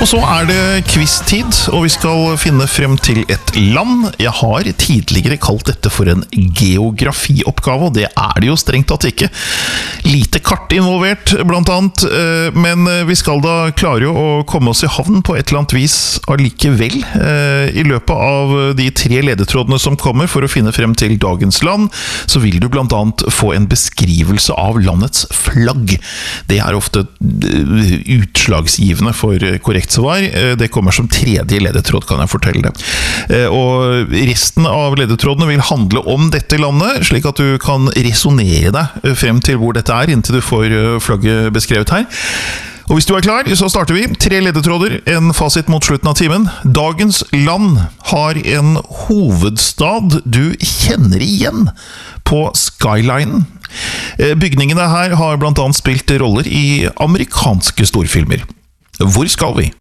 Og så det quiz-tid, og vi skal finne frem til et land. Jeg har tidligere kalt dette for en geografioppgave, og det det jo strengt tatt ikke. Lite kart involvert, blant annet, men vi skal da klare å komme oss i havn på et eller annet vis allikevel. I løpet av de 3 ledetrådene som kommer for å finne frem til dagens land, så vil du blant annet få en beskrivelse av landets flagg. Det ofte utslagsgivende for korrekt svar. Det kommer som 3. ledetråd, kan jeg fortelle det. Og resten av ledetrådene vil handle om dette landet, slik at du kan resonere deg frem til hvor dette inntil du får flagget beskrevet her. Og hvis du klar, så starter vi. 3 ledetråder, en fasit mot slutten av timen. Dagens land har en hovedstad du kjenner igjen på skylinen. Bygningene her har blant annet spilt roller i amerikanske storfilmer. Hvor skal vi?